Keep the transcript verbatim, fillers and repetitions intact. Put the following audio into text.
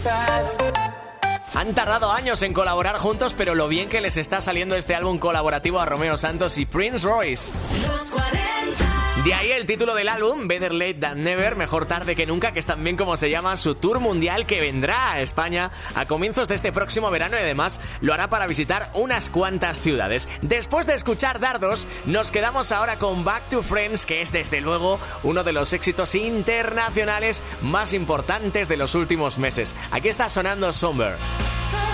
Han tardado años en colaborar juntos, pero lo bien que les está saliendo este álbum colaborativo a Romeo Santos y Prince Royce. Los cuarenta. De ahí el título del álbum, Better Late Than Never, mejor tarde que nunca, que es también como se llama su tour mundial que vendrá a España a comienzos de este próximo verano y además lo hará para visitar unas cuantas ciudades. Después de escuchar Dardos, nos quedamos ahora con Back to Friends, que es desde luego uno de los éxitos internacionales más importantes de los últimos meses. Aquí está sonando Somber.